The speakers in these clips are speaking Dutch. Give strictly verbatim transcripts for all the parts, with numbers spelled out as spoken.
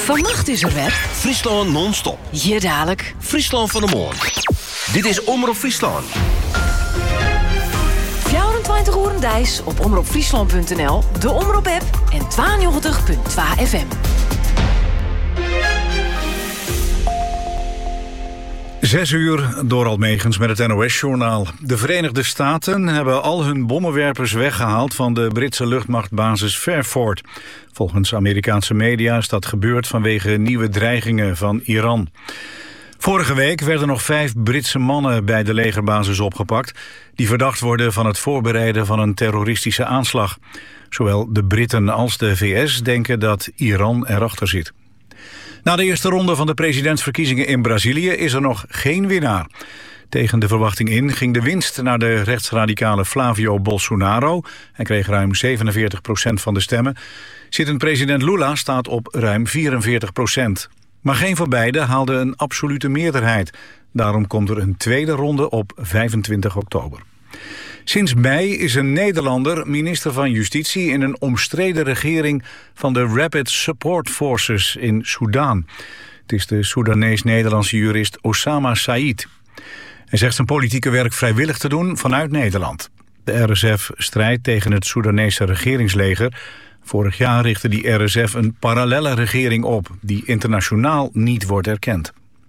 Vannacht is er weer Friesland non-stop. Hier dadelijk Friesland van de Morgen. Dit is Omroep Friesland. vierentwintig uur dijs op omroepfriesland punt n l, de Omroep-app en tweeënnegentig punt twee F M. Zes uur, Dorald Megens met het N O S-journaal. De Verenigde Staten hebben al hun bommenwerpers weggehaald van de Britse luchtmachtbasis Fairford. Volgens Amerikaanse media is dat gebeurd vanwege nieuwe dreigingen van Iran. Vorige week werden nog vijf Britse mannen bij de legerbasis opgepakt, die verdacht worden van het voorbereiden van een terroristische aanslag. Zowel de Britten als de V S denken dat Iran erachter zit. Na de eerste ronde van de presidentsverkiezingen in Brazilië is er nog geen winnaar. Tegen de verwachting in ging de winst naar de rechtsradicale Flavio Bolsonaro. Hij kreeg ruim zevenenveertig procent van de stemmen. Zittend president Lula staat op ruim vierenveertig procent. Maar geen van beiden haalde een absolute meerderheid. Daarom komt er een tweede ronde op vijfentwintig oktober. Sinds mei is een Nederlander minister van Justitie in een omstreden regering van de Rapid Support Forces in Soedan. Het is de Soedanees-Nederlandse jurist Osama Said. Hij zegt zijn politieke werk vrijwillig te doen vanuit Nederland. De R S F strijdt tegen het Soedanese regeringsleger. Vorig jaar richtte die R S F een parallelle regering op die internationaal niet wordt erkend.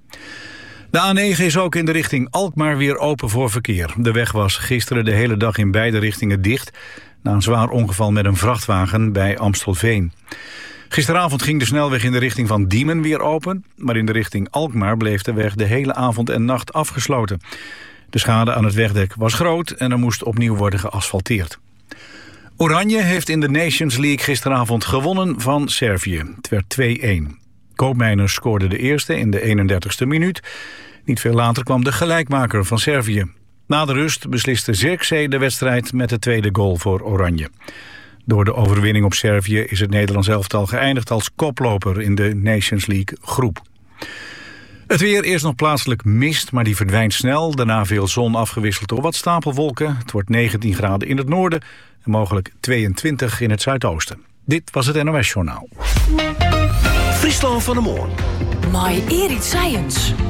De A negen is ook in de richting Alkmaar weer open voor verkeer. De weg was gisteren de hele dag in beide richtingen dicht na een zwaar ongeval met een vrachtwagen bij Amstelveen. Gisteravond ging de snelweg in de richting van Diemen weer open, maar in de richting Alkmaar bleef de weg de hele avond en nacht afgesloten. De schade aan het wegdek was groot en er moest opnieuw worden geasfalteerd. Oranje heeft in de Nations League gisteravond gewonnen van Servië. Het werd twee-een. Koopmeiners scoorde de eerste in de eenendertigste minuut. Niet veel later kwam de gelijkmaker van Servië. Na de rust besliste Zirkzee de wedstrijd met de tweede goal voor Oranje. Door de overwinning op Servië is het Nederlands elftal geëindigd als koploper in de Nations League groep. Het weer, eerst nog plaatselijk mist, maar die verdwijnt snel. Daarna veel zon afgewisseld door wat stapelwolken. Het wordt negentien graden in het noorden en mogelijk tweeëntwintig in het zuidoosten. Dit was het N O S-journaal. Friesland van de Morgen. My Erit Science.